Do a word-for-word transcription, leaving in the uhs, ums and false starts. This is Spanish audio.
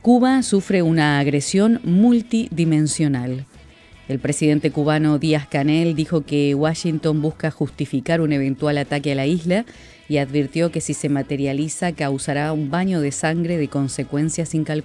Cuba sufre una agresión multidimensional. El presidente cubano Díaz-Canel dijo que Washington busca justificar un eventual ataque a la isla y advirtió que si se materializa causará un baño de sangre de consecuencias incalculables.